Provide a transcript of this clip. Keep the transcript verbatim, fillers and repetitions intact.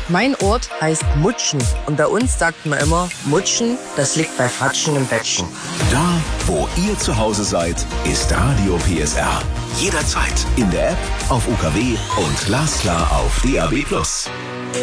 Mein Ort heißt Mutschen und bei uns sagt man immer, Mutschen, das liegt bei Fatschen im Bettchen. Da, wo ihr zu Hause seid, ist Radio P S R. Jederzeit in der App, auf U K W und glasklar auf D A B plus.